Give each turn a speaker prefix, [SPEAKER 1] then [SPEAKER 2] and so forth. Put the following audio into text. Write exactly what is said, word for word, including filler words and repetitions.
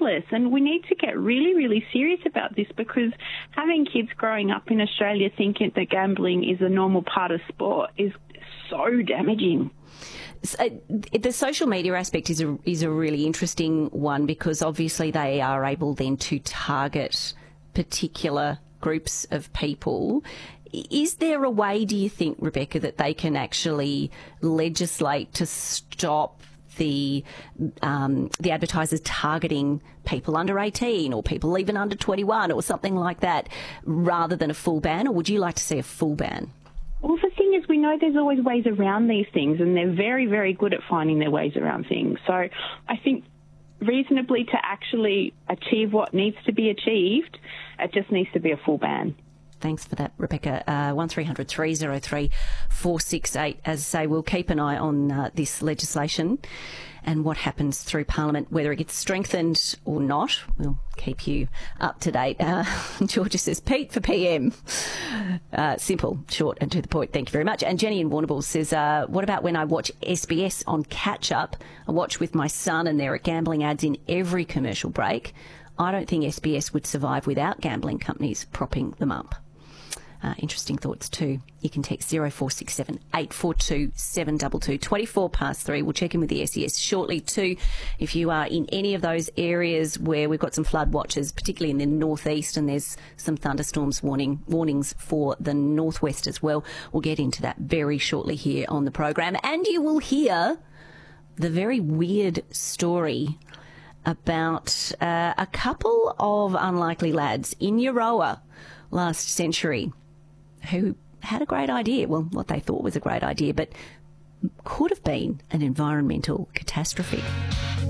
[SPEAKER 1] useless. And we need to get really, really serious about this, because having kids growing up in Australia thinking that gambling is a normal part of sport is so damaging.
[SPEAKER 2] So, the social media aspect is a, is a really interesting one, because obviously they are able then to target particular groups of people. Is there a way, do you think, Rebecca, that they can actually legislate to stop the um, the advertisers targeting people under eighteen or people even under twenty-one or something like that, rather than a full ban? Or would you like to see a full ban?
[SPEAKER 1] Well, the thing is, we know there's always ways around these things, and they're very, very good at finding their ways around things. So I think reasonably, to actually achieve what needs to be achieved, it just needs to be a full ban.
[SPEAKER 2] Thanks for that, Rebecca. Uh, one three hundred three oh three four six eight. As I say, we'll keep an eye on uh, this legislation and what happens through Parliament, whether it gets strengthened or not. We'll keep you up to date. Uh, Georgia says, Pete for P M. Uh, simple, short and to the point. Thank you very much. And Jenny in Warrnambool says, uh, what about when I watch S B S on catch-up? I watch with my son and there are gambling ads in every commercial break. I don't think S B S would survive without gambling companies propping them up. Uh, interesting thoughts too. You can text zero four six seven eight four two seven two two, twenty-four past three. We'll check in with the S E S shortly too. If you are in any of those areas where we've got some flood watches, particularly in the northeast, and there's some thunderstorms warning warnings for the northwest as well, we'll get into that very shortly here on the program. And you will hear the very weird story about uh, a couple of unlikely lads in Euroa last century who had a great idea, well, what they thought was a great idea, but could have been an environmental catastrophe.